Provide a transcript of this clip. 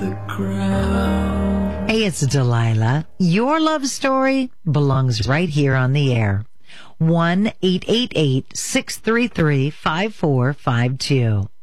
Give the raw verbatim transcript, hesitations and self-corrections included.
Hey, it's Delilah. Your love story belongs right here on the air. one eight eight eight, six three three, five four five two.